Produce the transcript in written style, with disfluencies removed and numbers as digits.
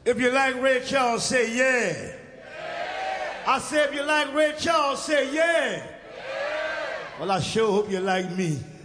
If you like Ray Charles, say yeah. I said if you like Ray Charles, say yeah. Well, I sure hope you like me.